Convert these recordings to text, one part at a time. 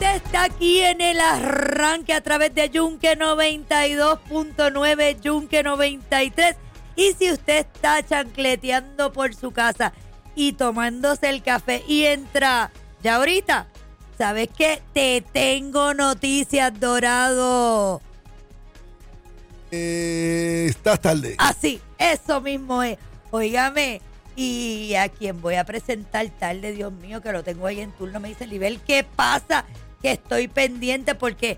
usted está aquí en el arranque a través de Yunque 92.9, Yunque 93. Y si usted está chancleteando por su casa y tomándose el café y entra ya ahorita, ¿sabes qué? Te tengo noticias, Dorado. Estás tarde. Así, eso mismo es. Óigame, y a quien voy a presentar tarde, Dios mío, que lo tengo ahí en turno, me dice Libel, ¿qué pasa? Que estoy pendiente porque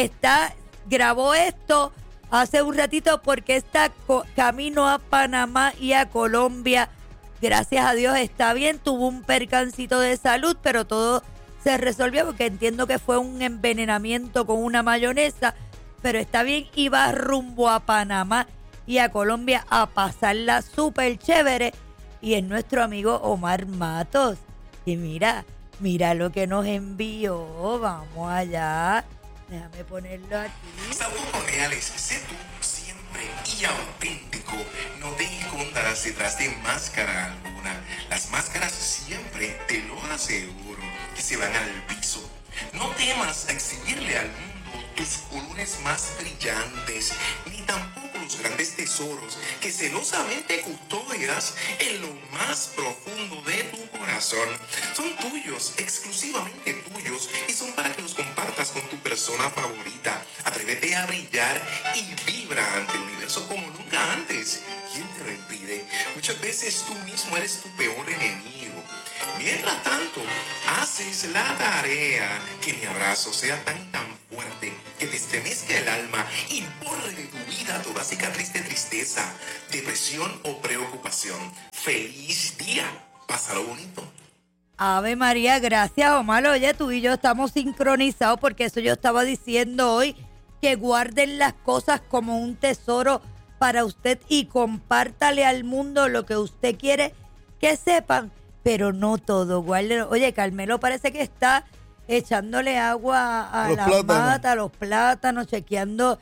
grabó esto hace un ratito porque está camino a Panamá y a Colombia. Gracias a Dios está bien, tuvo un percancito de salud, pero todo se resolvió porque entiendo que fue un envenenamiento con una mayonesa, pero está bien y va rumbo a Panamá y a Colombia a pasarla súper chévere. Y es nuestro amigo Omar Matos. Y mira lo que nos envió. Vamos allá. Déjame ponerlo aquí. Saludos reales, sé tú siempre y auténtico. No te escondas detrás de máscara alguna. Las máscaras siempre, te lo aseguro, que se van al piso. No temas a exhibirle al mundo tus colores más brillantes, ni tampoco los grandes tesoros que celosamente custodias en lo más profundo de tu corazón. Son tuyos, exclusivamente tuyos, y son para que los compartas con tu persona favorita. Atrévete a brillar y vibra ante el universo como nunca antes. ¿Quién te lo impide? Muchas veces tú mismo eres tu peor enemigo. Mientras tanto, haces la tarea, que mi abrazo sea tan fuerte, que te estremezca el alma y borre de tu vida toda cicatriz de tristeza, depresión o preocupación. ¡Feliz día! Pásalo bonito. Ave María, gracias, Omar. Oye, tú y yo estamos sincronizados porque eso yo estaba diciendo hoy, que guarden las cosas como un tesoro para usted y compártale al mundo lo que usted quiere que sepan, pero no todo. Guárdelo. Oye, Carmelo parece que está echándole agua a las matas, a los plátanos, chequeando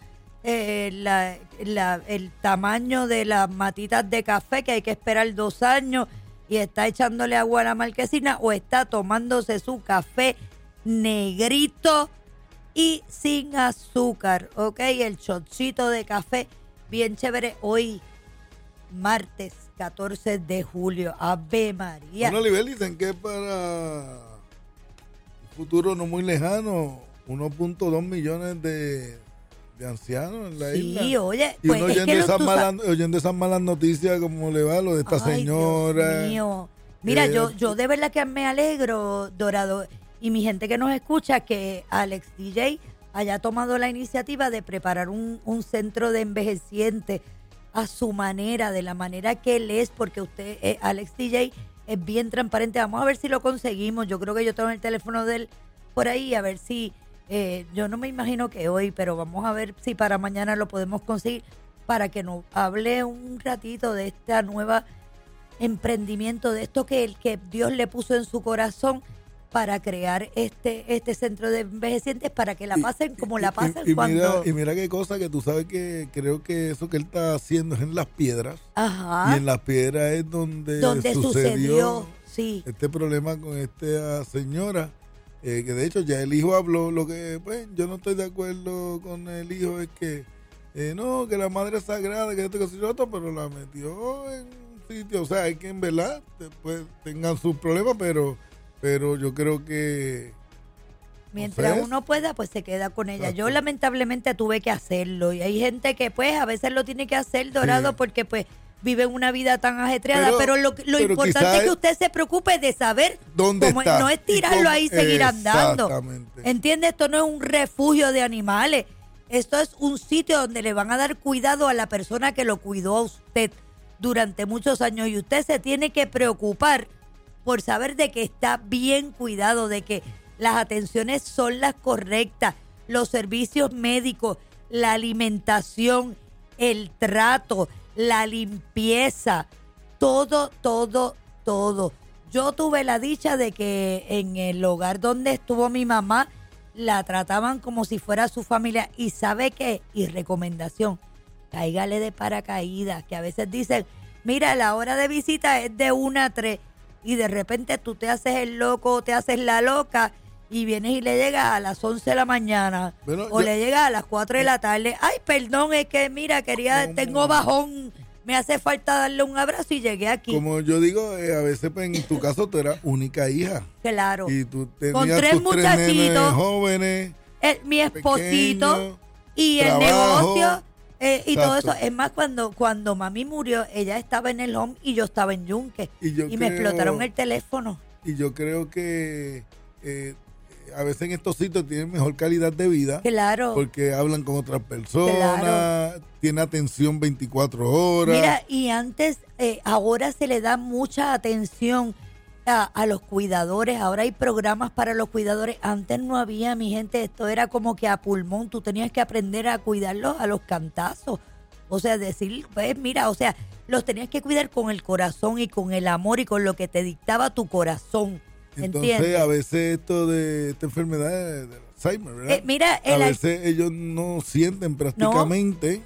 el tamaño de las matitas de café, que hay que esperar 2 años, y está echándole agua a la marquesina, o está tomándose su café negrito y sin azúcar, ¿ok? El shotcito de café, bien chévere, hoy martes 14 de julio. Ave María. Bueno, Libel, dicen que para un futuro no muy lejano, 1.2 millones de ancianos en la isla. Sí, oye, y pues uno oyendo esas malas noticias, como le va lo de esta señora. Dios mío. Mira, yo de verdad que me alegro, Dorado, y mi gente que nos escucha, que Alex DJ haya tomado la iniciativa de preparar un centro de envejecientes a su manera, de la manera que él es, porque usted, Alex DJ, es bien transparente. Vamos a ver si lo conseguimos. Yo creo que yo tengo el teléfono de él por ahí, a ver si, yo no me imagino que hoy, pero vamos a ver si para mañana lo podemos conseguir, para que nos hable un ratito de esta nueva emprendimiento, de esto que Dios le puso en su corazón para crear este centro de envejecientes, para que la pasen como la pasan cuando... Mira qué cosa, que tú sabes que creo que eso que él está haciendo es en Las Piedras. Ajá. Y en Las Piedras es donde sucedió sí, este problema con esta señora, que de hecho ya el hijo habló. Lo que pues yo no estoy de acuerdo con el hijo es que no, que la madre es sagrada, que esto, que eso, otro, pero la metió en un sitio. O sea, hay que en verdad después tengan sus problemas, pero yo creo que mientras uno pueda, pues se queda con ella. Yo lamentablemente tuve que hacerlo, y hay gente que pues a veces lo tiene que hacer, Dorado, porque pues viven una vida tan ajetreada, pero lo importante es que usted se preocupe de saber dónde está. No es tirarlo ahí y seguir andando. Exactamente. ¿Entiende? Esto no es un refugio de animales. Esto es un sitio donde le van a dar cuidado a la persona que lo cuidó a usted durante muchos años, y usted se tiene que preocupar por saber de que está bien cuidado, de que las atenciones son las correctas, los servicios médicos, la alimentación, el trato, la limpieza, todo. Yo tuve la dicha de que en el hogar donde estuvo mi mamá la trataban como si fuera su familia, y ¿sabe qué? Y recomendación, cáigale de paracaídas, que a veces dicen, mira, la hora de visita es de 1 a 3, y de repente tú te haces el loco o te haces la loca y vienes y le llegas a las 11 de la mañana Bueno, o le llegas a las 4 de la tarde. Ay, perdón, es que mira, tengo bajón, me hace falta darle un abrazo y llegué aquí. Como yo digo, a veces pues, en tu caso tú eras única hija. Claro. Y tú tenías Con tres tus tres nenes muchachitos, jóvenes. mi esposito pequeños, y el trabajo. negocio y todo Exacto. eso. Es más, cuando mami murió, ella estaba en el home y yo estaba en Yunque. Y yo me creo- explotaron el teléfono. Y yo creo que a veces en estos sitios tienen mejor calidad de vida. Claro. Porque hablan con otras personas, Claro. tiene atención 24 horas. Mira, y antes, ahora se le da mucha atención a los cuidadores. Ahora hay programas para los cuidadores. Antes no había, mi gente. Esto era como que a pulmón. Tú tenías que aprender a cuidarlos a los cantazos. O sea, decir, pues mira, o sea, los tenías que cuidar con el corazón y con el amor y con lo que te dictaba tu corazón. Entonces, ¿Entiendes? a veces esto de esta enfermedad del Alzheimer, ¿verdad? Mira, a veces ellos no sienten prácticamente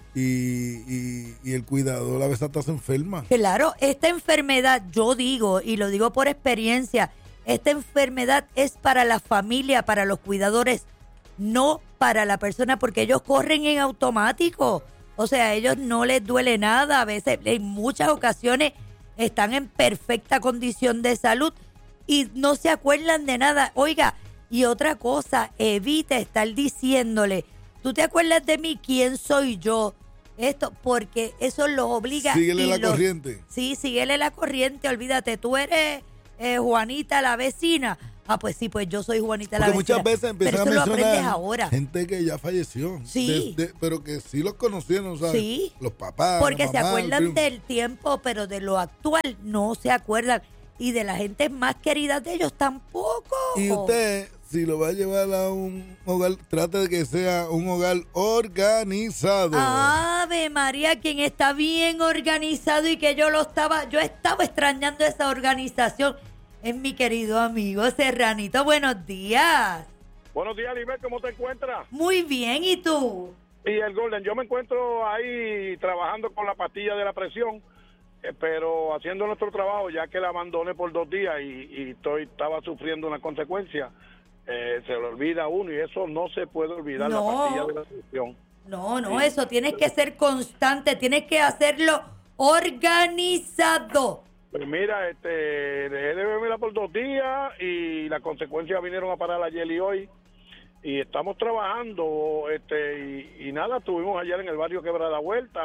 y el cuidador a veces hasta se enferma. Claro, esta enfermedad, yo digo, y lo digo por experiencia, esta enfermedad es para la familia, para los cuidadores, no para la persona, porque ellos corren en automático. O sea, a ellos no les duele nada. A veces, en muchas ocasiones, están en perfecta condición de salud y no se acuerdan de nada. Oiga, y otra cosa, evita estar diciéndole, ¿tú te acuerdas de mí? ¿Quién soy yo? Esto, porque eso los obliga. Síguele y la corriente. Sí, síguele la corriente, olvídate, tú eres Juanita la vecina. Ah, pues sí, pues yo soy Juanita la Porque vecina. muchas veces Pero empiezan a eso lo aprendes mencionar ahora. gente que ya falleció. Sí. Pero que sí los conocieron, ¿sabes? Sí. Los papás. Porque la se mamá, el acuerdan primo. del tiempo, pero de lo actual no se acuerdan. Y de la gente más querida de ellos tampoco. Y usted, si lo va a llevar a un hogar, trate de que sea un hogar organizado. Ave María, quien está bien organizado y que yo estaba extrañando esa organización, es mi querido amigo Serranito. Buenos días. Buenos días, Liber, ¿cómo te encuentras? Muy bien, ¿y tú? Y el Golden, yo me encuentro ahí trabajando con la pastilla de la presión, pero haciendo nuestro trabajo, ya que la abandoné por 2 días y estaba sufriendo una consecuencia, se le olvida a uno y eso no se puede olvidar, No. la pastilla de la presión. No, eso tienes que ser constante, tienes que hacerlo organizado. Pues mira, dejé de beberla por 2 días y las consecuencias vinieron a parar ayer y hoy. Y estamos trabajando, y nada, estuvimos ayer en el barrio Quebrada Vuelta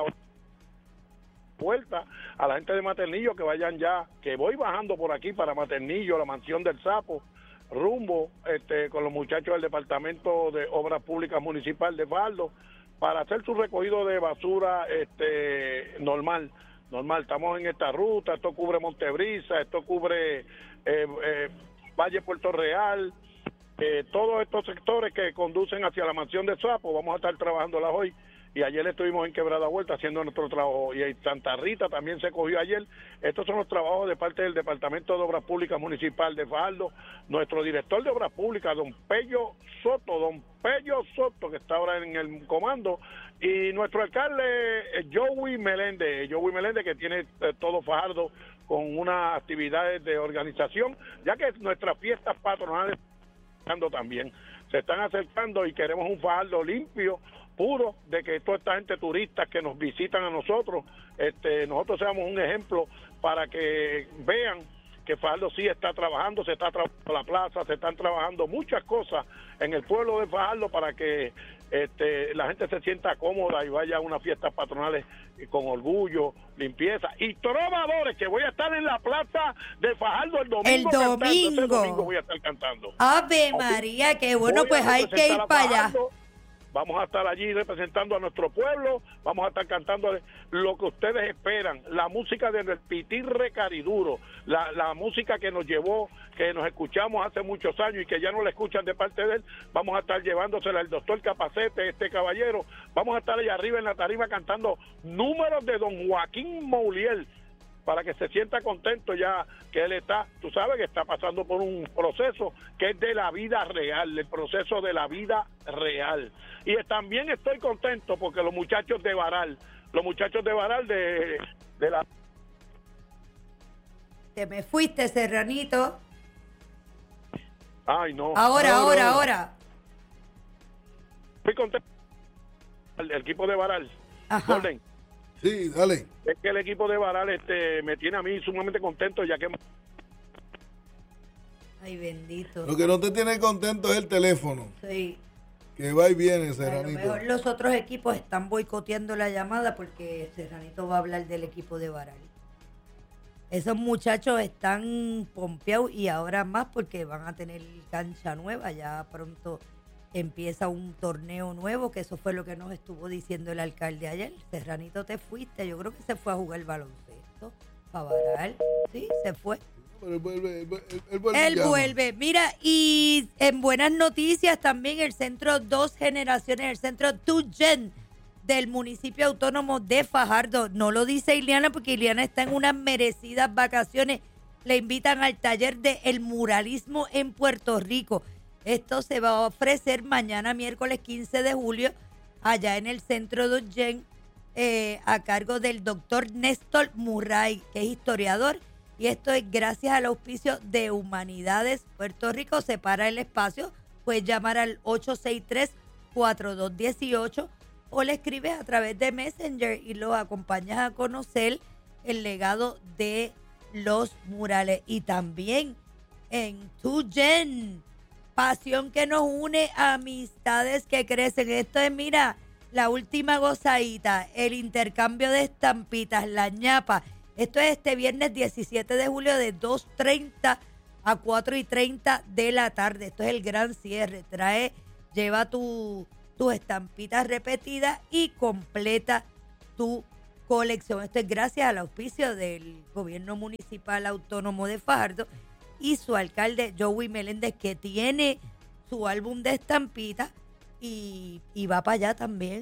a la gente de Maternillo que vayan ya, que voy bajando por aquí para Maternillo, la Mansión del Sapo, rumbo con los muchachos del Departamento de Obras Públicas Municipal de Fajardo para hacer su recogido de basura normal. Estamos en esta ruta, esto cubre Montebrisa, esto cubre Valle Puerto Real, todos estos sectores que conducen hacia la Mansión del Sapo, vamos a estar trabajándolas hoy. Y ayer estuvimos en Quebrada Vuelta haciendo nuestro trabajo. Y en Santa Rita también se cogió ayer. Estos son los trabajos de parte del Departamento de Obras Públicas Municipal de Fajardo. Nuestro director de Obras Públicas, don Pello Soto, que está ahora en el comando. Y nuestro alcalde, Joey Meléndez, que tiene todo Fajardo con unas actividades de organización, ya que nuestras fiestas patronales también se están acercando y queremos un Fajardo limpio, puro, de que toda esta gente turistas que nos visitan a nosotros, nosotros seamos un ejemplo para que vean que Fajardo sí está trabajando, se está trabajando la plaza, se están trabajando muchas cosas en el pueblo de Fajardo para que la gente se sienta cómoda y vaya a unas fiestas patronales con orgullo, limpieza y trovadores, que voy a estar en la plaza de Fajardo el domingo. Ese domingo voy a estar cantando. Ave María, qué bueno, Voy pues a hay que ir representar a para allá. Fajardo. Vamos a estar allí representando a nuestro pueblo, vamos a estar cantando lo que ustedes esperan, la música del Pitirre Cariduro, la música que nos llevó, que nos escuchamos hace muchos años y que ya no la escuchan de parte de él, vamos a estar llevándosela al doctor Capacete, este caballero, vamos a estar allá arriba en la tarima cantando números de don Joaquín Mouliel, para que se sienta contento ya que él está, tú sabes que está pasando por un proceso que es de la vida real, el proceso de la vida real. Y también estoy contento porque los muchachos de Baral de la... Te me fuiste, Serranito. Ay, no. Ahora. Estoy contento. El equipo de Baral. Ajá. Golden. Sí, dale. Es que el equipo de Baral me tiene a mí sumamente contento, ya que Ay, bendito. Lo que no te tiene contento es el teléfono, Sí. que va y viene, A lo Serranito. mejor los otros equipos están boicoteando la llamada porque Serranito va a hablar del equipo de Baral. Esos muchachos están pompeados y ahora más porque van a tener cancha nueva. Ya pronto empieza un torneo nuevo, que eso fue lo que nos estuvo diciendo el alcalde ayer. Serranito, te fuiste. Yo creo que se fue a jugar baloncesto para Baral. Sí, se fue. Pero él vuelve. Él y llama. vuelve. Mira, y en buenas noticias también el centro Dos Generaciones, el centro Tugen del municipio autónomo de Fajardo. No lo dice Ileana porque Ileana está en unas merecidas vacaciones. Le invitan al taller de el muralismo en Puerto Rico. Esto se va a ofrecer mañana miércoles 15 de julio allá en el centro Tugen a cargo del doctor Néstor Murray, que es historiador. Y esto es gracias al auspicio de Humanidades Puerto Rico. Separa el espacio. Puedes llamar al 863-4218 o le escribes a través de Messenger y lo acompañas a conocer el legado de los murales. Y también en Tugen, pasión que nos une, amistades que crecen. Esto es, mira, la última gozadita, el intercambio de estampitas, la ñapa. Esto es este viernes 17 de julio de 2:30 a 4:30 de la tarde. Esto es el gran cierre. Lleva tus estampitas repetidas y completa tu colección. Esto es gracias al auspicio del Gobierno Municipal Autónomo de Fajardo y su alcalde Joey Meléndez, que tiene su álbum de estampitas y va para allá también,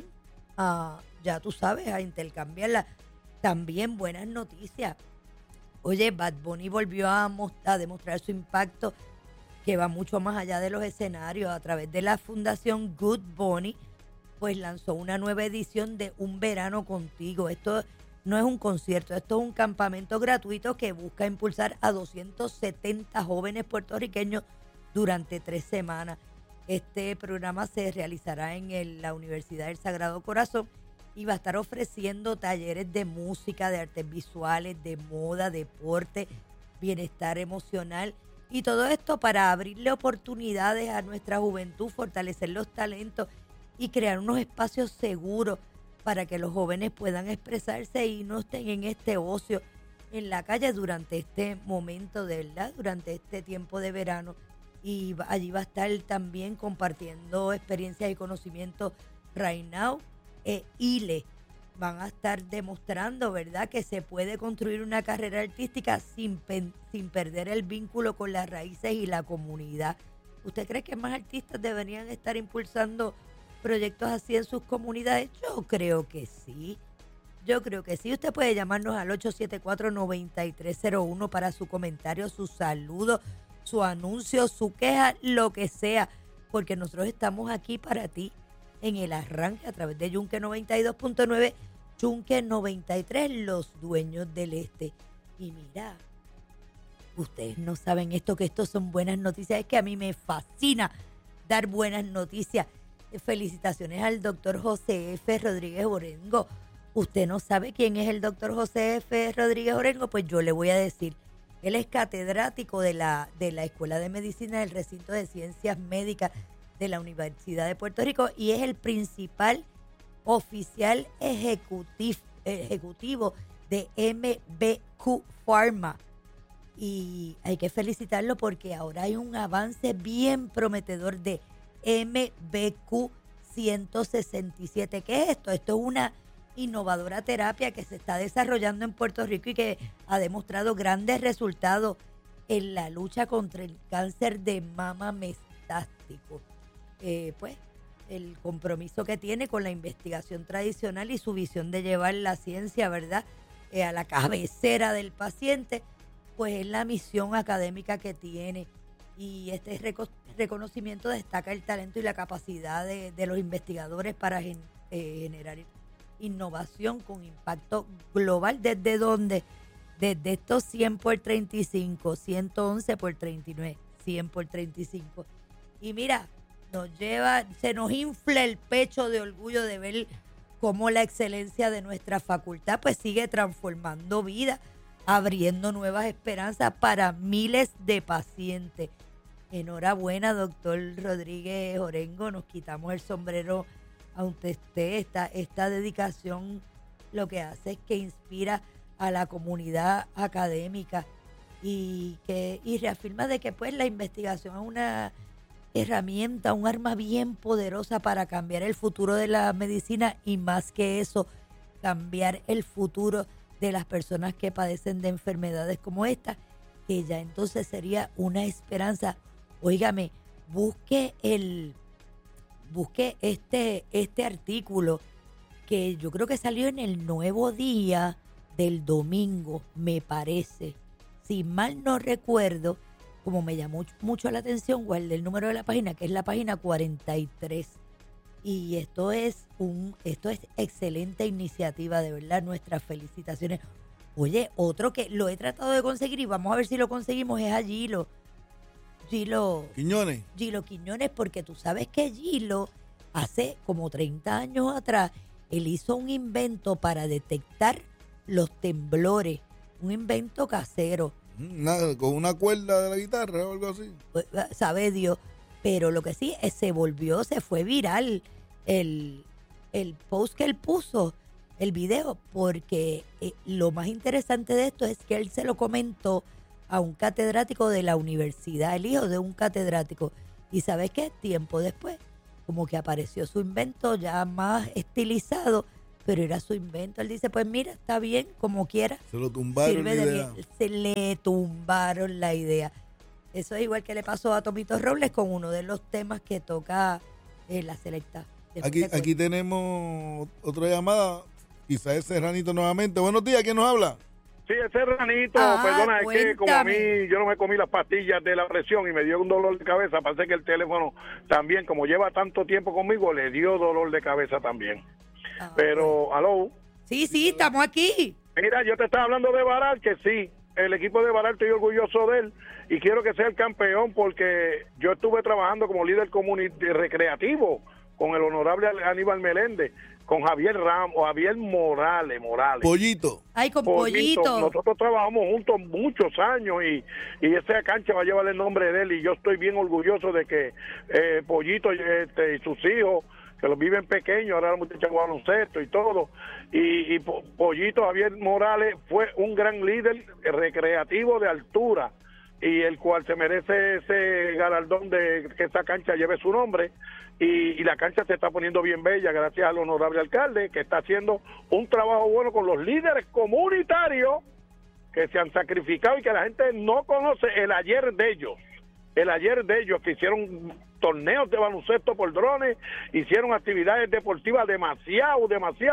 ya tú sabes, a intercambiarla. También buenas noticias. Oye, Bad Bunny volvió a demostrar su impacto, que va mucho más allá de los escenarios. A través de la fundación Good Bunny, pues lanzó una nueva edición de Un Verano Contigo. Esto no es un concierto, esto es un campamento gratuito que busca impulsar a 270 jóvenes puertorriqueños durante 3 semanas. Este programa se realizará en la Universidad del Sagrado Corazón y va a estar ofreciendo talleres de música, de artes visuales, de moda, deporte, bienestar emocional y todo esto para abrirle oportunidades a nuestra juventud, fortalecer los talentos y crear unos espacios seguros para que los jóvenes puedan expresarse y no estén en este ocio en la calle durante este momento, de verdad, durante este tiempo de verano. Y allí va a estar también compartiendo experiencias y conocimientos right now. ILE van a estar demostrando, ¿verdad?, que se puede construir una carrera artística sin perder el vínculo con las raíces y la comunidad. ¿Usted cree que más artistas deberían estar impulsando proyectos así en sus comunidades? Yo creo que sí. Usted puede llamarnos al 874-9301 para su comentario, su saludo, su anuncio, su queja, lo que sea, porque nosotros estamos aquí para ti en el arranque a través de Yunque 92.9, Yunque 93, los dueños del este. Y mira, ustedes no saben esto, que esto son buenas noticias. Es que a mí me fascina dar buenas noticias. Felicitaciones al doctor José F. Rodríguez Orengo. ¿Usted no sabe quién es el doctor José F. Rodríguez Orengo? Pues yo le voy a decir. Él es catedrático de la Escuela de Medicina del Recinto de Ciencias Médicas de la Universidad de Puerto Rico y es el principal oficial ejecutivo de MBQ Pharma. Y hay que felicitarlo porque ahora hay un avance bien prometedor de MBQ 167. ¿Qué es esto? Esto es una innovadora terapia que se está desarrollando en Puerto Rico y que ha demostrado grandes resultados en la lucha contra el cáncer de mama metastático. Pues el compromiso que tiene con la investigación tradicional y su visión de llevar la ciencia, ¿verdad?, a la cabecera del paciente, pues es la misión académica que tiene. Y este reconocimiento destaca el talento y la capacidad de los investigadores para generar innovación con impacto global. ¿Desde dónde? Desde estos 100 por 35, 111 por 39, 100 por 35. Y mira, se nos infla el pecho de orgullo de ver cómo la excelencia de nuestra facultad pues sigue transformando vidas, abriendo nuevas esperanzas para miles de pacientes. Enhorabuena, doctor Rodríguez Orengo, nos quitamos el sombrero ante usted. Esta dedicación lo que hace es que inspira a la comunidad académica y reafirma de que pues la investigación es una herramienta, un arma bien poderosa para cambiar el futuro de la medicina y más que eso, cambiar el futuro de las personas que padecen de enfermedades como esta, que ya entonces sería una esperanza. Óigame, busque este artículo que yo creo que salió en el Nuevo Día del domingo, me parece. Si mal no recuerdo, como me llamó mucho la atención, guardé el número de la página, que es la página 43. Y esto es excelente iniciativa, de verdad, nuestras felicitaciones. Oye, otro que lo he tratado de conseguir y vamos a ver si lo conseguimos es a Gilo Quiñones, porque tú sabes que Gilo hace como 30 años atrás, él hizo un invento para detectar los temblores, un invento casero. Nada, con una cuerda de la guitarra o algo así. Pues, sabe Dios, pero lo que sí es se fue viral el post que él puso, el video, porque lo más interesante de esto es que él se lo comentó a un catedrático de la universidad, el hijo de un catedrático, y ¿sabes qué? Tiempo después, como que apareció su invento ya más estilizado, pero era su invento. Él dice, pues mira, está bien, como quiera. Se lo tumbaron la idea. Se le tumbaron la idea. Eso es igual que le pasó a Tomito Robles con uno de los temas que toca la selecta. Aquí tenemos otra llamada. Quizás es Serranito nuevamente. Buenos días, ¿quién nos habla? Sí, ese Serranito, perdona, es que como a mí yo no me comí las pastillas de la presión y me dio un dolor de cabeza, parece que el teléfono también, como lleva tanto tiempo conmigo, le dio dolor de cabeza también. Pero, ¿aló? Sí, estamos aquí. Mira, yo te estaba hablando de Baral, que sí, el equipo de Baral estoy orgulloso de él y quiero que sea el campeón porque yo estuve trabajando como líder recreativo con el honorable Aníbal Meléndez, con Javier Morales. Pollito. Ay, con Pollito. Nosotros trabajamos juntos muchos años y esa cancha va a llevar el nombre de él y yo estoy bien orgulloso de que Pollito y sus hijos, que los viven pequeños, ahora los muchachos juegan baloncesto y todo, y Pollito Javier Morales fue un gran líder recreativo de altura y el cual se merece ese galardón de que esa cancha lleve su nombre y la cancha se está poniendo bien bella gracias al honorable alcalde que está haciendo un trabajo bueno con los líderes comunitarios que se han sacrificado y que la gente no conoce el ayer de ellos que hicieron torneos de baloncesto por drones, hicieron actividades deportivas demasiado,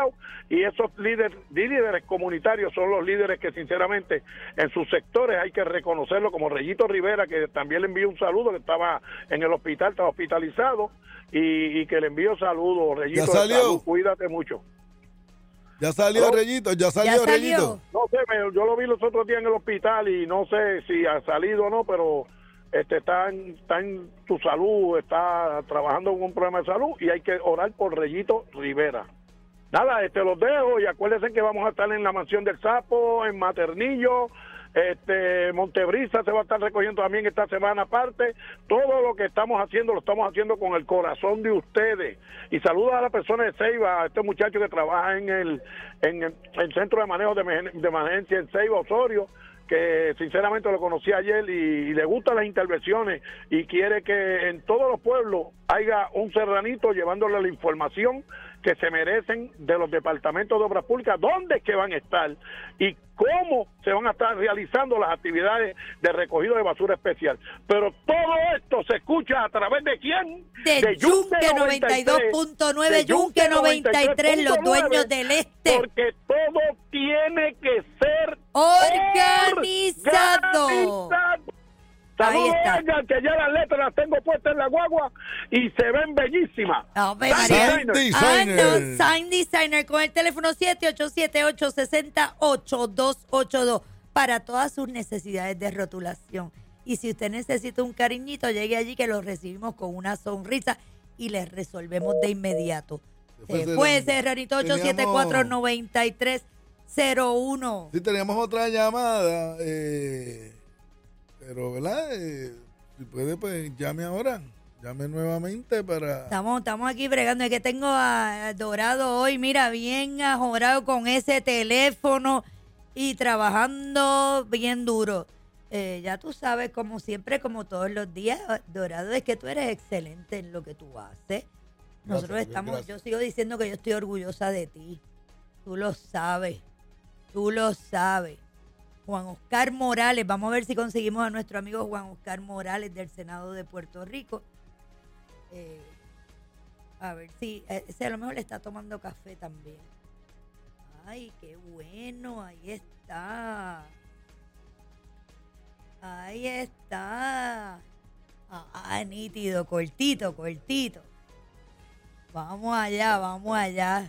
y esos líderes comunitarios son los líderes que sinceramente en sus sectores hay que reconocerlo, como Reyito Rivera, que también le envío un saludo, que estaba en el hospital, estaba hospitalizado, y que le envío saludos, Reyito. ¿Ya salió? Salud, cuídate mucho. ¿Ya salió, Reyito? ¿Ya salió, Reyito? No sé, yo lo vi los otros días en el hospital y no sé si ha salido o no, pero está en tu salud, está trabajando con un problema de salud y hay que orar por Reyito Rivera. Nada, los dejo y acuérdense que vamos a estar en la Mansión del Sapo, en Maternillo, Montebrisa se va a estar recogiendo también esta semana aparte. Todo lo que estamos haciendo lo estamos haciendo con el corazón de ustedes. Y saludos a la persona de Ceiba, a este muchacho que trabaja en el Centro de Manejo de Emergencia en Ceiba, Osorio, que sinceramente lo conocí ayer y le gustan las intervenciones y quiere que en todos los pueblos haya un serranito llevándole la información que se merecen de los departamentos de obras públicas, dónde es que van a estar y cómo se van a estar realizando las actividades de recogido de basura especial. Pero todo esto se escucha a través de ¿quién? De Yunque 92.9, Yunque 93, los dueños del este. Porque todo tiene que ser organizado. Saludos, Edgar, que ya las letras las tengo puestas en la guagua y se ven bellísimas. Sign Designer. Sign Designer con el teléfono 7878-608282 para todas sus necesidades de rotulación. Y si usted necesita un cariñito, llegue allí que lo recibimos con una sonrisa y le resolvemos de inmediato. Se fue Serranito 874-9301. Sí, teníamos otra llamada, pero, ¿verdad? Si puede, pues llame ahora. Llame nuevamente para... Estamos aquí bregando. Es que tengo a Dorado hoy, mira, bien ajorado con ese teléfono y trabajando bien duro. Ya tú sabes, como siempre, como todos los días, Dorado, es que tú eres excelente en lo que tú haces. Nosotros Gracias. yo sigo diciendo que yo estoy orgullosa de ti. Tú lo sabes. Tú lo sabes. Juan Oscar Morales, vamos a ver si conseguimos a nuestro amigo Juan Oscar Morales del Senado de Puerto Rico. A ver si, ese a lo mejor le está tomando café también. Ay, qué bueno, ahí está. Ahí está. Nítido, cortito. Vamos allá.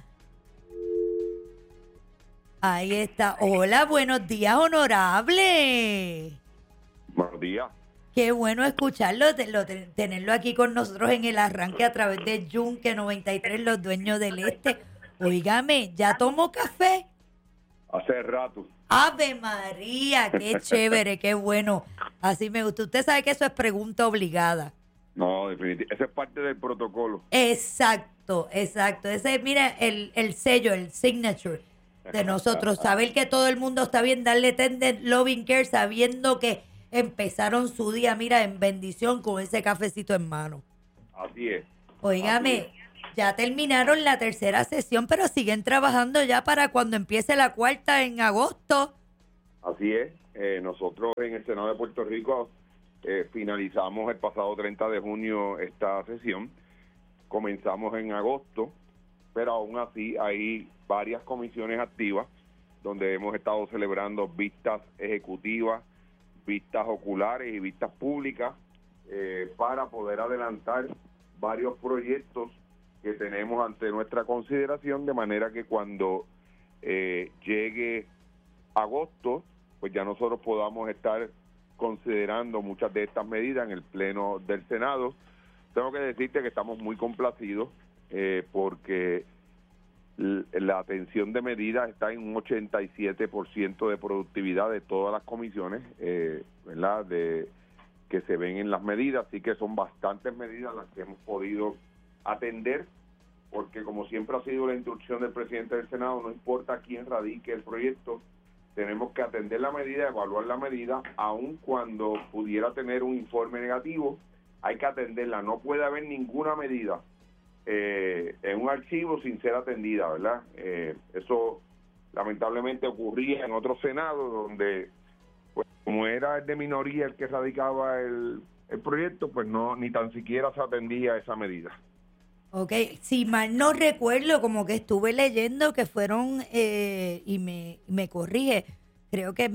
Ahí está. Hola, buenos días, honorable. Buenos días. Qué bueno escucharlo, tenerlo aquí con nosotros en el arranque a través de Yunque 93, los dueños del este. Óigame, ¿ya tomó café? Hace rato. Ave María, qué chévere, qué bueno. Así me gusta. Usted sabe que eso es pregunta obligada. No, definitivamente. Esa es parte del protocolo. Exacto. Ese, mira, el sello, el signature de nosotros. Saber que todo el mundo está bien, darle tender loving care, sabiendo que empezaron su día, mira, en bendición con ese cafecito en mano. Así es. Óigame, ya terminaron la tercera sesión, pero siguen trabajando ya para cuando empiece la cuarta en agosto. Así es. Nosotros en el Senado de Puerto Rico finalizamos el pasado 30 de junio esta sesión. Comenzamos en agosto, pero aún así hay varias comisiones activas donde hemos estado celebrando vistas ejecutivas, vistas oculares y vistas públicas para poder adelantar varios proyectos que tenemos ante nuestra consideración, de manera que cuando llegue agosto, pues ya nosotros podamos estar considerando muchas de estas medidas en el Pleno del Senado. Tengo que decirte que estamos muy complacidos porque la atención de medidas está en un 87% de productividad de todas las comisiones, ¿verdad?, que se ven en las medidas, así que son bastantes medidas las que hemos podido atender, porque como siempre ha sido la instrucción del presidente del Senado, no importa quién radique el proyecto, tenemos que atender la medida, evaluar la medida, aun cuando pudiera tener un informe negativo, hay que atenderla, no puede haber ninguna medida en un archivo sin ser atendida, ¿verdad? Eso lamentablemente ocurría en otros senados donde, pues, como era el de minoría el que radicaba el proyecto, pues no, ni tan siquiera se atendía esa medida. Ok, si mal no recuerdo, como que estuve leyendo que fueron, y me corrige, creo que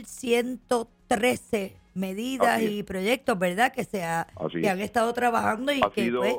1,113 medidas y proyectos, ¿verdad? Que han estado trabajando y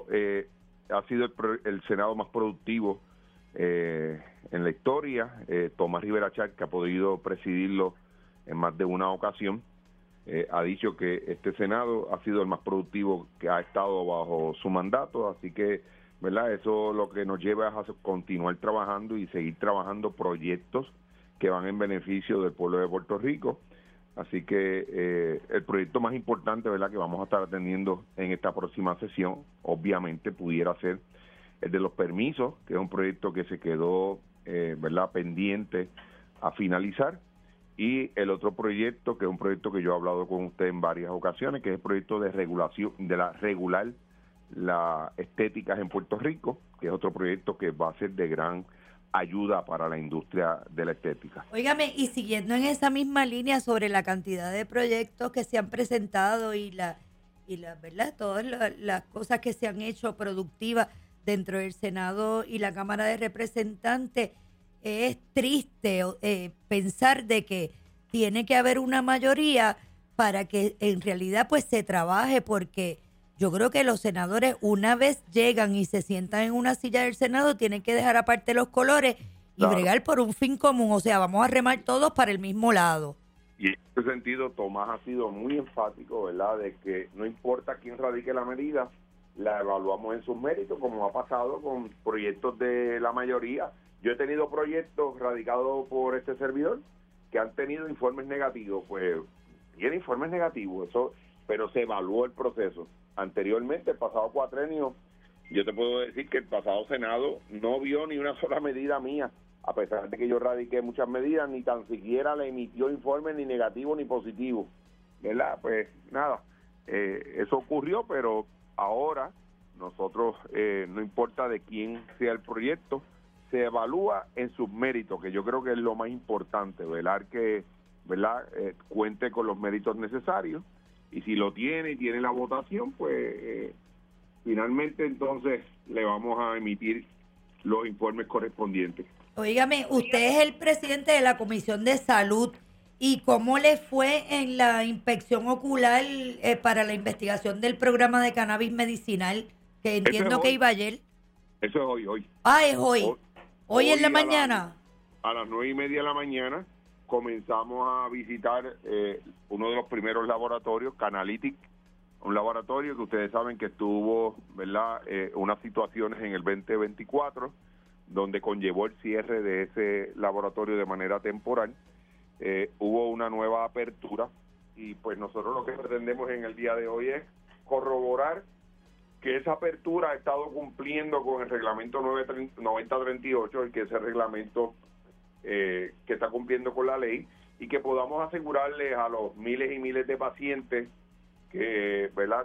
ha sido el Senado más productivo en la historia. Tomás Rivera Chatz, que ha podido presidirlo en más de una ocasión, ha dicho que este Senado ha sido el más productivo que ha estado bajo su mandato, así que, ¿verdad?, eso lo que nos lleva es a continuar trabajando y seguir trabajando proyectos que van en beneficio del pueblo de Puerto Rico. Así que el proyecto más importante, ¿verdad?, que vamos a estar atendiendo en esta próxima sesión, obviamente pudiera ser el de los permisos, que es un proyecto que se quedó, ¿verdad?, pendiente a finalizar. Y el otro proyecto, que es un proyecto que yo he hablado con usted en varias ocasiones, que es el proyecto de regulación, regular las estéticas en Puerto Rico, que es otro proyecto que va a ser de gran ayuda para la industria de la estética. Óigame, y siguiendo en esa misma línea sobre la cantidad de proyectos que se han presentado y la ¿verdad?, todas las cosas que se han hecho productivas dentro del Senado y la Cámara de Representantes, es triste pensar de que tiene que haber una mayoría para que en realidad pues se trabaje, porque yo creo que los senadores, una vez llegan y se sientan en una silla del Senado, tienen que dejar aparte los colores y bregar por un fin común. O sea, vamos a remar todos para el mismo lado. Y en ese sentido, Tomás ha sido muy enfático, ¿verdad?, de que no importa quién radique la medida, la evaluamos en sus méritos, como ha pasado con proyectos de la mayoría. Yo he tenido proyectos radicados por este servidor que han tenido informes negativos, pues tiene informes negativos, eso, pero se evaluó el proceso. Anteriormente, el pasado cuatrenio, yo te puedo decir que el pasado Senado no vio ni una sola medida mía, a pesar de que yo radiqué muchas medidas, ni tan siquiera le emitió informe ni negativo ni positivo, ¿verdad? Pues nada, eso ocurrió, pero ahora nosotros, no importa de quién sea el proyecto, se evalúa en sus méritos, que yo creo que es lo más importante, velar que, ¿verdad?, cuente con los méritos necesarios, y si lo tiene y tiene la votación, pues finalmente entonces le vamos a emitir los informes correspondientes. Óigame, usted es el presidente de la Comisión de Salud. ¿Y cómo le fue en la inspección ocular para la investigación del programa de cannabis medicinal? Que entiendo que iba ayer. Eso es hoy. Ah, es hoy. Hoy en la mañana. A las 9:30 de la mañana comenzamos a visitar uno de los primeros laboratorios, Canalytic, un laboratorio que ustedes saben que tuvo, ¿verdad?, unas situaciones en el 2024, donde conllevó el cierre de ese laboratorio de manera temporal. Hubo una nueva apertura y pues nosotros lo que pretendemos en el día de hoy es corroborar que esa apertura ha estado cumpliendo con el reglamento 9038, el que es el reglamento que está cumpliendo con la ley, y que podamos asegurarles a los miles y miles de pacientes que, ¿verdad?,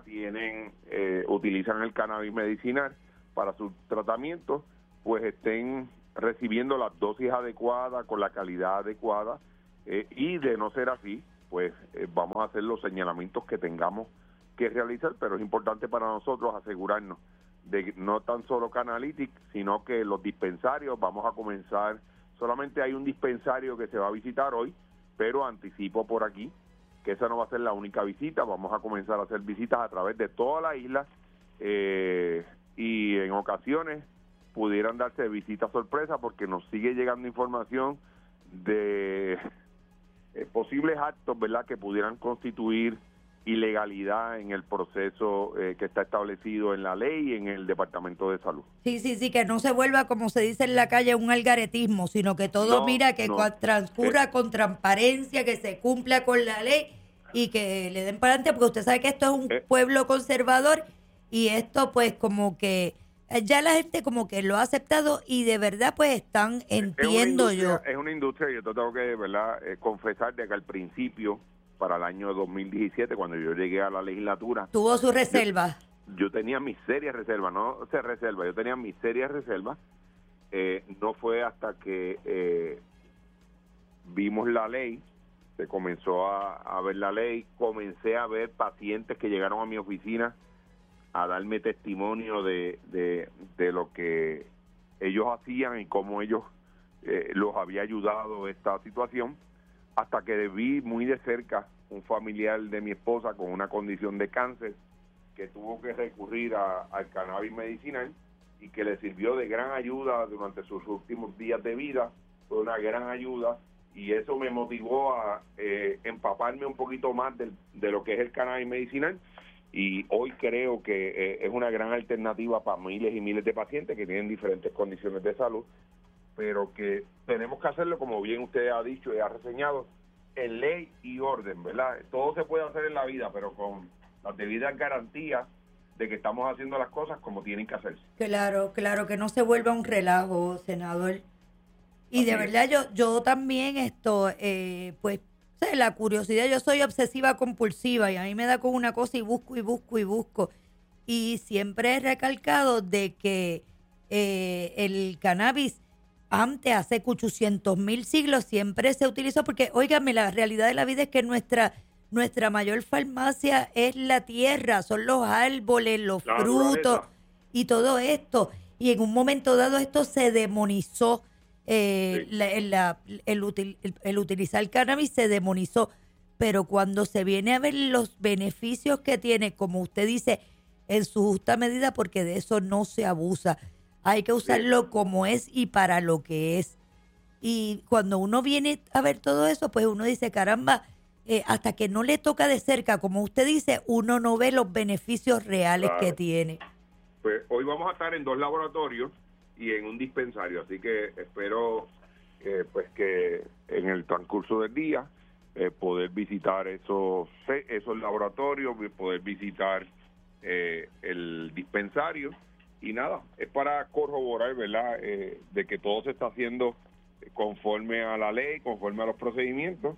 utilizan el cannabis medicinal para sus tratamientos, pues estén recibiendo las dosis adecuadas, con la calidad adecuada, y de no ser así, pues vamos a hacer los señalamientos que tengamos que realizar, pero es importante para nosotros asegurarnos de que no tan solo Canalytic, sino que los dispensarios, vamos a comenzar, solamente hay un dispensario que se va a visitar hoy, pero anticipo por aquí que esa no va a ser la única visita, vamos a comenzar a hacer visitas a través de toda la isla, y en ocasiones pudieran darse visitas sorpresa, porque nos sigue llegando información de posibles actos, ¿verdad?, que pudieran constituir ilegalidad en el proceso que está establecido en la ley y en el Departamento de Salud. Sí, que no se vuelva, como se dice en la calle, un algaretismo, sino que todo, transcurra con transparencia, que se cumpla con la ley y que le den para adelante, porque usted sabe que esto es un pueblo conservador y esto pues como que ya la gente como que lo ha aceptado y de verdad pues están, entiendo yo. Es una industria, yo tengo que, ¿verdad?, confesar de que al principio, para el año 2017, cuando yo llegué a la legislatura, tuvo sus reservas. Yo tenía mis serias reservas, yo tenía mis serias reservas. No fue hasta que vimos la ley, se comenzó a ver la ley, comencé a ver pacientes que llegaron a mi oficina a darme testimonio de lo que ellos hacían y cómo ellos los había ayudado esta situación, hasta que vi muy de cerca un familiar de mi esposa con una condición de cáncer que tuvo que recurrir al cannabis medicinal y que le sirvió de gran ayuda durante sus últimos días de vida. Fue una gran ayuda y eso me motivó a empaparme un poquito más de lo que es el cannabis medicinal, y hoy creo que es una gran alternativa para miles y miles de pacientes que tienen diferentes condiciones de salud, pero que tenemos que hacerlo, como bien usted ha dicho y ha reseñado, en ley y orden, ¿verdad? Todo se puede hacer en la vida, pero con las debidas garantías de que estamos haciendo las cosas como tienen que hacerse. Claro, que no se vuelva un relajo, senador. Y de verdad yo también pues, la curiosidad, yo soy obsesiva compulsiva y a mí me da con una cosa y busco. Y siempre he recalcado de que el cannabis antes, hace 800,000 siglos, siempre se utilizó porque, óigame, la realidad de la vida es que nuestra mayor farmacia es la tierra, son los árboles, los frutos y todo esto. Y en un momento dado esto se demonizó, el utilizar cannabis se demonizó. Pero cuando se viene a ver los beneficios que tiene, como usted dice, en su justa medida, porque de eso no se abusa. Hay que usarlo como es y para lo que es. Y cuando uno viene a ver todo eso, pues uno dice, caramba, hasta que no le toca de cerca, como usted dice, uno no ve los beneficios reales Claro. que tiene. Pues hoy vamos a estar en 2 laboratorios y en un dispensario, así que espero pues que en el transcurso del día poder visitar esos laboratorios, poder visitar el dispensario, y nada, es para corroborar, ¿verdad?, de que todo se está haciendo conforme a la ley, conforme a los procedimientos.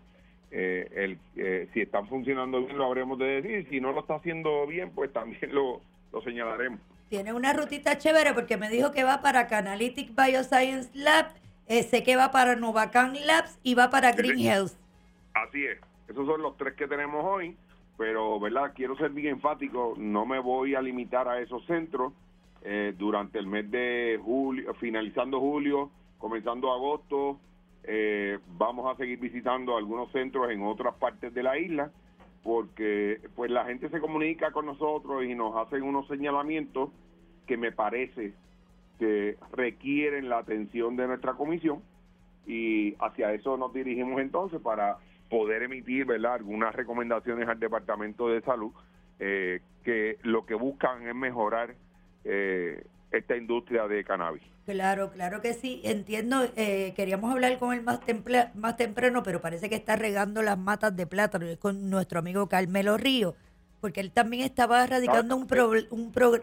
Si están funcionando bien, lo habremos de decir. Si no lo está haciendo bien, pues también lo señalaremos. Tiene una rutita chévere porque me dijo que va para Canalytic Bioscience Lab, sé que va para Novacan Labs y va para Green Health. Así es, esos son los 3 que tenemos hoy, pero verdad, quiero ser bien enfático, no me voy a limitar a esos centros. Durante el mes de julio, finalizando julio, comenzando agosto, vamos a seguir visitando algunos centros en otras partes de la isla, porque pues la gente se comunica con nosotros y nos hacen unos señalamientos que me parece que requieren la atención de nuestra comisión, y hacia eso nos dirigimos entonces para poder emitir, ¿verdad?, algunas recomendaciones al Departamento de Salud, que lo que buscan es mejorar esta industria de cannabis. Claro, claro que sí, entiendo. Queríamos hablar con él más temprano, pero parece que está regando las matas de plátano, y es con nuestro amigo Carmelo Río, porque él también estaba radicando un proyecto.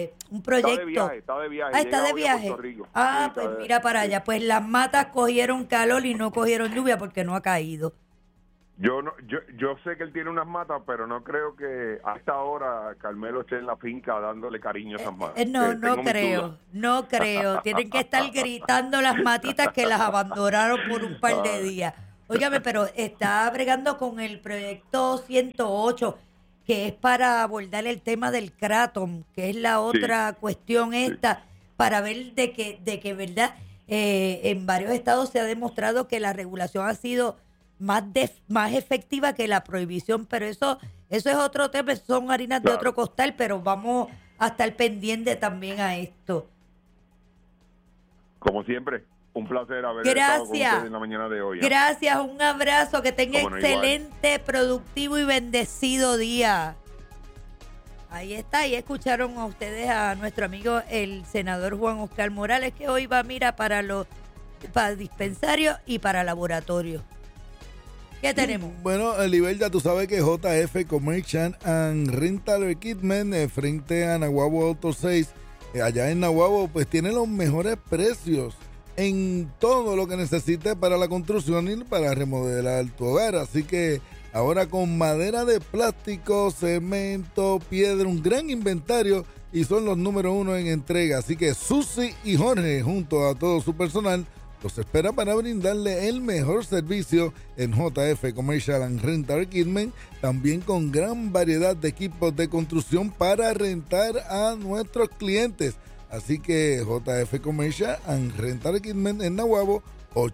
Está de viaje. Ah, está llega de hoy a viaje. Puerto Rico. Ah, Sí, pues está de- mira para sí. allá. Pues las matas cogieron calor y no cogieron lluvia porque no ha caído. Yo sé que él tiene unas matas, pero no creo que a esta hora Carmelo esté en la finca dándole cariño a esas matas. No Tengo mis creo, dudas. no creo. Tienen que estar gritando las matitas que las abandonaron por un par de días. Óigame, pero está bregando con el proyecto 108, que es para abordar el tema del Kratom, que es la otra cuestión esta, para ver de que verdad, en varios estados se ha demostrado que la regulación ha sido más efectiva que la prohibición, pero eso es otro tema, eso son harinas de Claro. otro costal, pero vamos a estar pendiente también a esto. Como siempre, un placer haber estado con Gracias. ustedes en la mañana de hoy. ¿eh? Gracias, un abrazo, que tenga Cómo no, excelente, productivo y bendecido día. Ahí está, ahí escucharon a ustedes a nuestro amigo el senador Juan Oscar Morales, que hoy va, mira, para dispensarios y para laboratorios. ¿Qué tenemos? Bueno, Elivelda, tú sabes que JF Commercial and Rental Equipment frente a Nahuabo Auto 6, allá en Nahuabo, pues tiene los mejores precios en todo lo que necesites para la construcción y para remodelar tu hogar. Así que ahora con madera de plástico, cemento, piedra, un gran inventario, y son los número 1 en entrega. Así que Susi y Jorge, junto a todo su personal, los espera para brindarle el mejor servicio en JF Commercial and Rental Equipment, también con gran variedad de equipos de construcción para rentar a nuestros clientes. Así que JF Commercial and Rental Equipment en Nahuabo,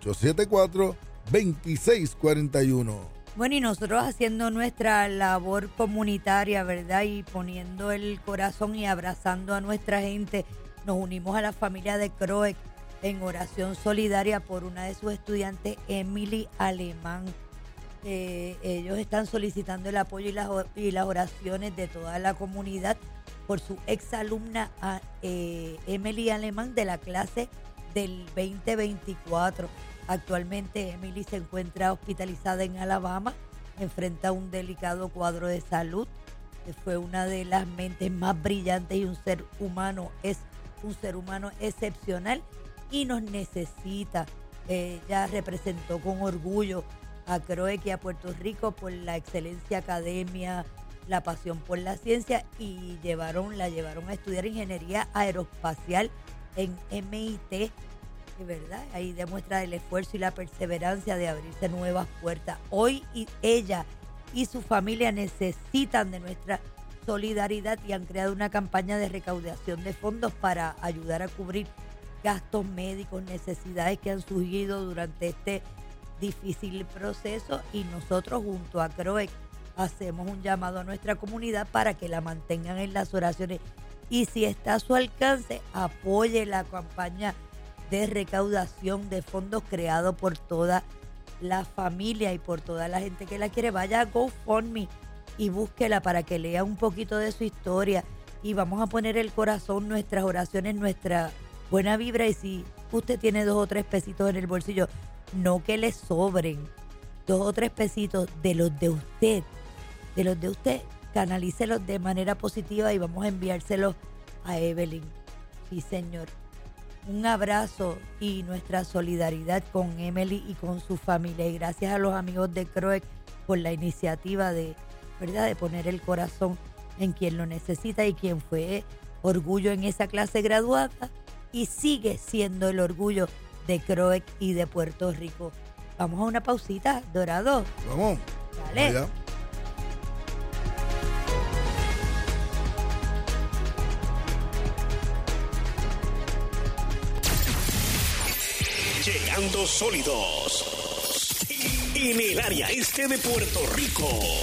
874-2641. Bueno, y nosotros haciendo nuestra labor comunitaria, ¿verdad? Y poniendo el corazón y abrazando a nuestra gente, nos unimos a la familia de Croec en oración solidaria por una de sus estudiantes, Emily Alemán. Ellos están solicitando el apoyo y las oraciones de toda la comunidad por su exalumna Emily Alemán de la clase del 2024. Actualmente Emily se encuentra hospitalizada en Alabama, enfrenta un delicado cuadro de salud. Fue una de las mentes más brillantes y un ser humano excepcional y nos necesita. Ella representó con orgullo a Croec y a Puerto Rico por la excelencia academia, la pasión por la ciencia, y la llevaron a estudiar ingeniería aeroespacial en MIT, ¿verdad? Ahí demuestra el esfuerzo y la perseverancia de abrirse nuevas puertas. Hoy ella y su familia necesitan de nuestra solidaridad y han creado una campaña de recaudación de fondos para ayudar a cubrir gastos médicos, necesidades que han surgido durante este difícil proceso, y nosotros junto a Croec hacemos un llamado a nuestra comunidad para que la mantengan en las oraciones, y si está a su alcance, apoye la campaña de recaudación de fondos creado por toda la familia y por toda la gente que la quiere, vaya a GoFundMe y búsquela para que lea un poquito de su historia. Y vamos a poner el corazón, nuestras oraciones, nuestra buena vibra. Y si usted tiene 2 o 3 pesitos en el bolsillo, no que le sobren 2 o 3 pesitos de los de usted. De los de usted, canalícelos de manera positiva y vamos a enviárselos a Evelyn. Sí, señor. Un abrazo y nuestra solidaridad con Emily y con su familia. Y gracias a los amigos de CROEC por la iniciativa de, ¿verdad?, de poner el corazón en quien lo necesita y quien fue orgullo en esa clase graduada y sigue siendo el orgullo de CROEC y de Puerto Rico. Vamos a una pausita, Dorado. Vamos. Dale. Allá. Llegando sólidos en el área este de Puerto Rico.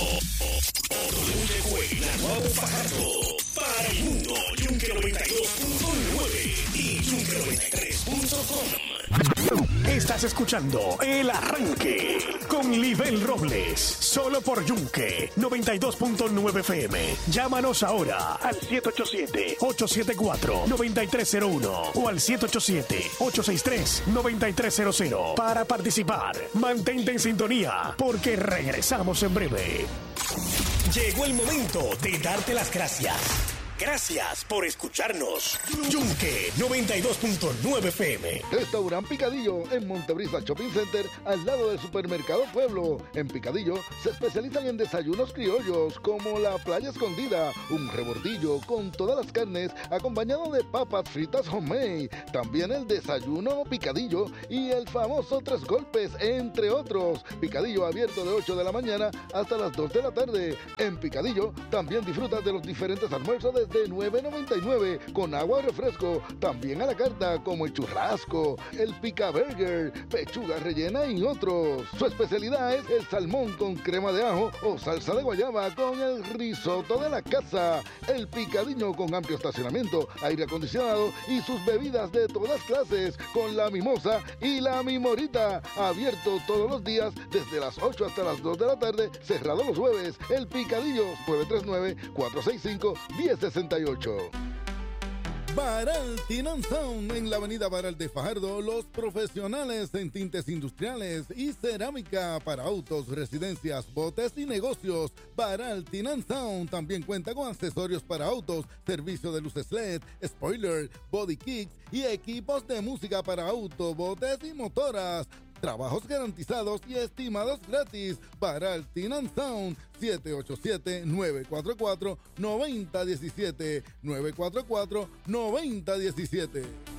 Naguabo Fajardo para el mundo. Yunque 92.9 y Yunque 93.com. Estás escuchando El Arranque con Libel Robles, solo por Yunque 92.9 FM. Llámanos ahora al 787-874-9301 o al 787-863-9300 para participar. Mantente en sintonía porque regresamos en breve. Llegó el momento de darte las gracias. Gracias por escucharnos. Yunque 92.9 FM. Restaurant Picadillo en Montebrisa Shopping Center, al lado del Supermercado Pueblo. En Picadillo se especializan en desayunos criollos como la playa escondida, un rebordillo con todas las carnes acompañado de papas fritas homemade. También el desayuno picadillo y el famoso 3 golpes, entre otros. Picadillo abierto de 8 de la mañana hasta las 2 de la tarde. En Picadillo también disfrutas de los diferentes almuerzos desde $9.99 con agua y refresco. También a la carta como el churrasco, el pica burger, pechuga rellena y otros. Su especialidad es el salmón con crema de ajo o salsa de guayaba con el risotto de la casa. El Picadillo con amplio estacionamiento, aire acondicionado y sus bebidas de todas clases con la mimosa y la mimorita. Abierto todos los días desde las 8 hasta las 2 de la tarde, cerrado los jueves. El Picadillo 939-465-1068. Baral Tin & Sound en la avenida Baral de Fajardo, los profesionales en tintes industriales y cerámica para autos, residencias, botes y negocios. Baral Tin & Sound también cuenta con accesorios para autos, servicio de luces LED, spoiler, body kits y equipos de música para auto, botes y motoras. Trabajos garantizados y estimados gratis. Baral Tin & Sound, 787-944-9017. 944-9017.